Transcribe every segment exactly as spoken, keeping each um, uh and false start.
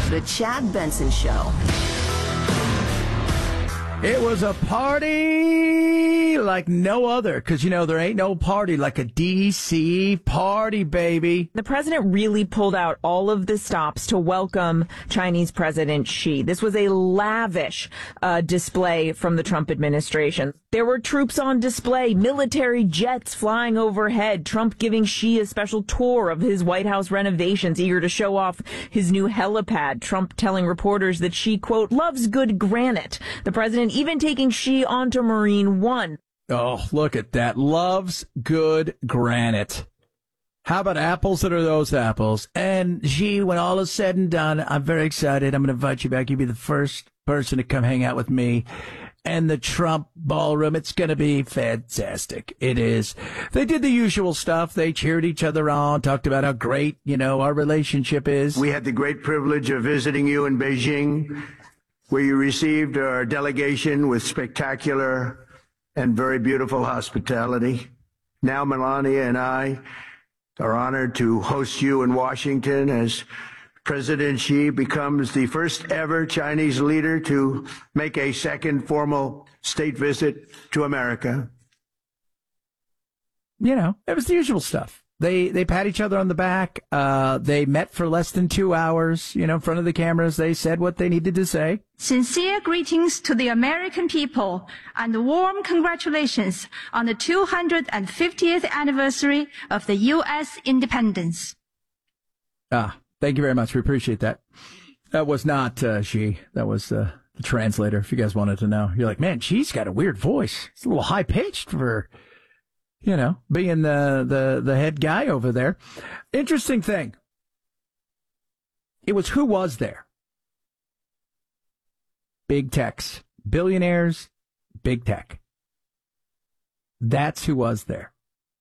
The Chad Benson Show. It was a party like no other, because, you know, there ain't no party like a D C party, baby. The president really pulled out all of the stops to welcome Chinese President Xi. This was a lavish uh, display from the Trump administration. There were troops on display, military jets flying overhead, Trump giving Xi a special tour of his White House renovations, eager to show off his new helipad. Trump telling reporters that Xi, quote, loves good granite. The president even taking Xi onto Marine One. Oh, look at that. Loves good granite. How about apples that are those apples? And Xi, when all is said and done, I'm very excited. I'm going to invite you back. You'll be the first person to come hang out with me and the Trump ballroom. It's going to be fantastic. It is. They did the usual stuff. They cheered each other on, talked about how great, you know, our relationship is. We had the great privilege of visiting you in Beijing, where you received our delegation with spectacular and very beautiful hospitality. Now Melania and I are honored to host you in Washington as President Xi becomes the first ever Chinese leader to make a second formal state visit to America. You know, it was the usual stuff. They they pat each other on the back. Uh, they met for less than two hours, you know, in front of the cameras. They said what they needed to say. Sincere greetings to the American people and warm congratulations on the two hundred fiftieth anniversary of the U S independence. Ah, thank you very much. We appreciate that. That was not uh, Xi. That was uh, the translator, if you guys wanted to know. You're like, man, Xi's got a weird voice. It's a little high-pitched for, you know, being the, the, the head guy over there. Interesting thing. It was who was there? Big techs. Billionaires, big tech. That's who was there.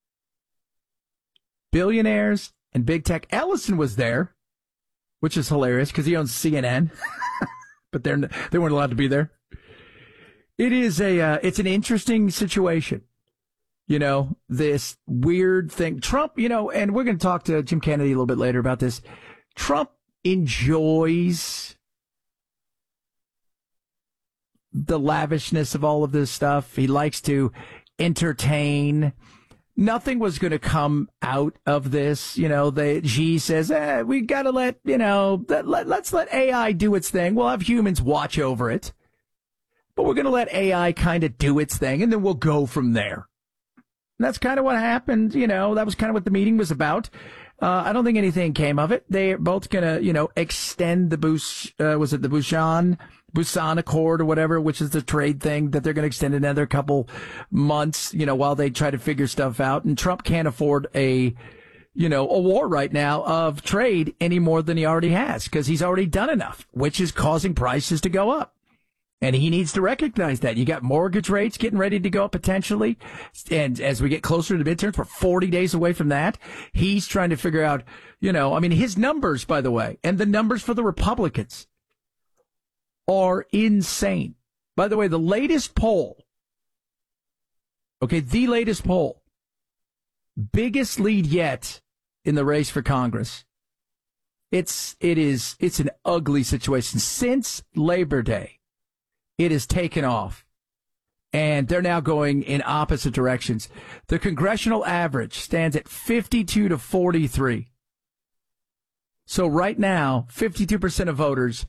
Billionaires and big tech. Ellison was there, which is hilarious because he owns C N N, but they're, they weren't allowed to be there. It is a, uh, it's an interesting situation. You know, this weird thing. Trump, you know, and we're going to talk to Jim Kennedy a little bit later about this. Trump enjoys the lavishness of all of this stuff. He likes to entertain. Nothing was going to come out of this. You know, they, Xi says, eh, we got to let, you know, let, let, let's let A I do its thing. We'll have humans watch over it. But we're going to let A I kind of do its thing, and then we'll go from there. And that's kind of what happened. You know, that was kind of what the meeting was about. Uh, I don't think anything came of it. They're both going to, you know, extend the Bush, uh, was it the Busan, Busan Accord or whatever, which is the trade thing that they're going to extend another couple months, you know, while they try to figure stuff out. And Trump can't afford a, you know, a war right now of trade any more than he already has, because he's already done enough, which is causing prices to go up. And he needs to recognize that. You got mortgage rates getting ready to go up potentially. And as we get closer to the midterms, we're forty days away from that. He's trying to figure out, you know, I mean, his numbers, by the way, and the numbers for the Republicans are insane. By the way, the latest poll, okay, the latest poll, biggest lead yet in the race for Congress. It's, it is, it's an ugly situation. Since Labor Day, it has taken off, and they're now going in opposite directions. The congressional average stands at fifty-two to forty-three. So right now, fifty-two percent of voters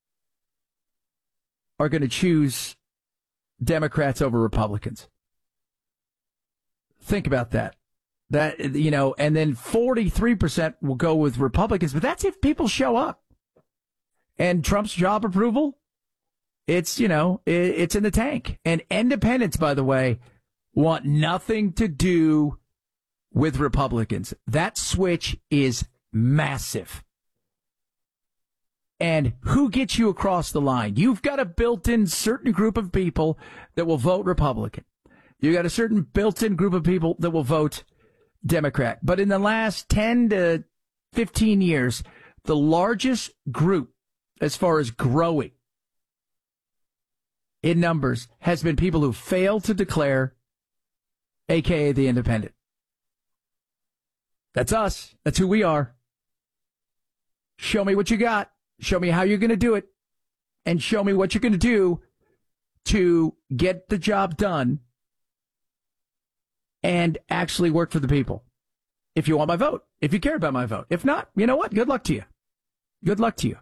are going to choose Democrats over Republicans. Think about that. That, you know, and then forty-three percent will go with Republicans, but that's if people show up. And Trump's job approval, it's, you know, it's in the tank. And independents, by the way, want nothing to do with Republicans. That switch is massive. And who gets you across the line? You've got a built-in certain group of people that will vote Republican. You got a certain built-in group of people that will vote Democrat. But in the last ten to fifteen years, the largest group as far as growing in numbers has been people who fail to declare, a k a the independent. That's us. That's who we are. Show me what you got. Show me how you're going to do it, and show me what you're going to do to get the job done and actually work for the people. If you want my vote, if you care about my vote. If not, you know what? Good luck to you. Good luck to you.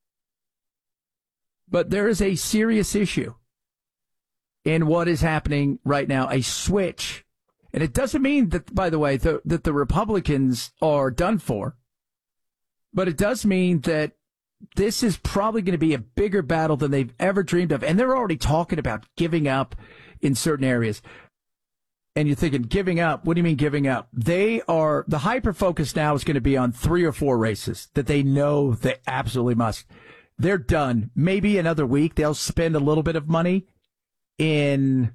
But there is a serious issue in what is happening right now, a switch. And it doesn't mean that, by the way, the, that the Republicans are done for. But it does mean that this is probably going to be a bigger battle than they've ever dreamed of. And they're already talking about giving up in certain areas. And you're thinking, giving up? What do you mean giving up? They are, the hyper focus now is going to be on three or four races that they know they absolutely must. They're done. Maybe another week they'll spend a little bit of money in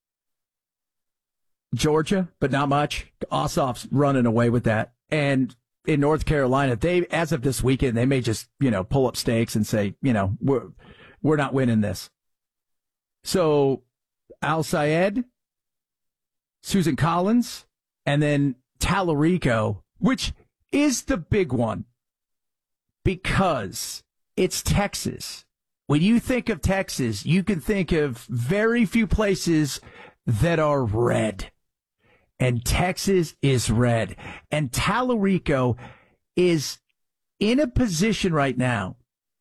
Georgia, but not much. Ossoff's running away with that. And in North Carolina, they, as of this weekend, they may just, you know, pull up stakes and say, you know, we're, we're not winning this. So Al Sayed, Susan Collins, and then Tallarico, which is the big one because it's Texas. When you think of Texas, you can think of very few places that are red. And Texas is red. And Tallarico is in a position right now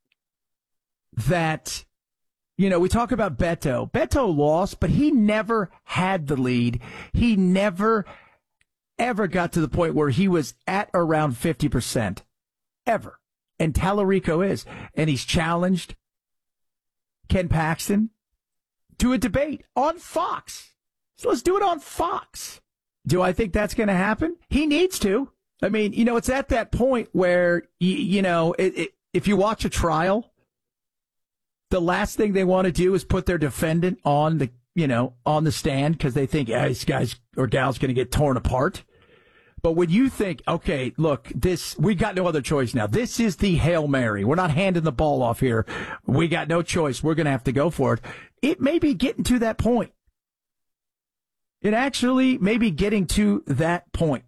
that, you know, we talk about Beto. Beto lost, but he never had the lead. He never, ever got to the point where he was at around fifty percent. Ever. And Tallarico is. And he's challenged Ken Paxton to a debate on Fox. So let's do it on Fox. Do I think that's going to happen? He needs to. I mean, you know, it's at that point where, you, you know, it, it, if you watch a trial, the last thing they want to do is put their defendant on the, you know, on the stand because they think, yeah, this guy's or gal's going to get torn apart. But when you think, okay, look, this, we got no other choice now. This is the Hail Mary. We're not handing the ball off here. We got no choice. We're going to have to go for it. It may be getting to that point. It actually may be getting to that point.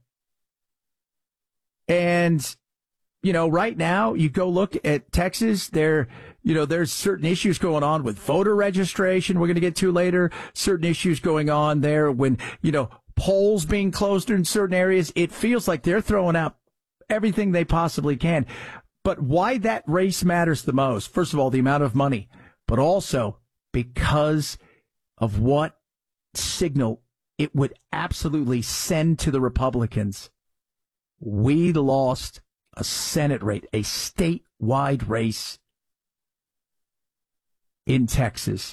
And, you know, right now, you go look at Texas, there, you know, there's certain issues going on with voter registration we're going to get to later, certain issues going on there when, you know, polls being closed in certain areas. It feels like they're throwing out everything they possibly can. But why that race matters the most, first of all, the amount of money, but also because of what signal it would absolutely send to the Republicans. We lost a Senate race, a statewide race in Texas.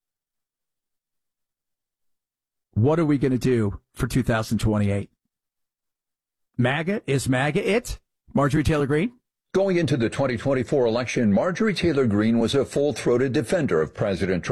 What are we going to do for two thousand twenty-eight? MAGA? Is MAGA it? Marjorie Taylor Greene? Going into the twenty twenty-four election, Marjorie Taylor Greene was a full-throated defender of President Trump.